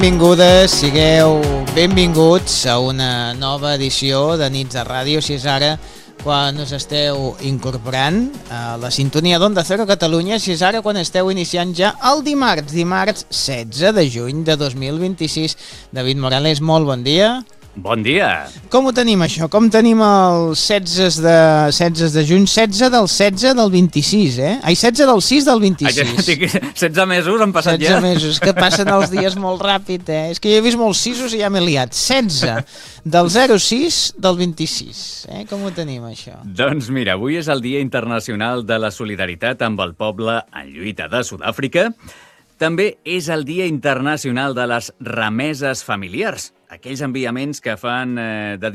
Benvingudes, sigueu benvinguts a una nova edició de Nits de Ràdio, si és ara quan us esteu incorporant a la sintonia d'Onda Cero Catalunya, si és ara quan esteu iniciant ja el dimarts 16 de juny de 2026. David Morales, molt bon dia. Bon dia. Com ho tenim això? Com tenim el 16 de juny? 16 del 16 del 26, eh? Ai, 16 del 6 del 26. 16 mesos han passat 16 ja. 16 mesos, que passen els dies molt ràpid, eh? És que jo he vist molts 6 i ja m'he liat. 16 del 06 del 26, eh? Com ho tenim, això? Doncs mira, avui és el Dia Internacional de la Solidaritat amb el poble en lluita de Sud-àfrica. També és el Dia Internacional de les Remeses Familiars, aquells enviaments que fan de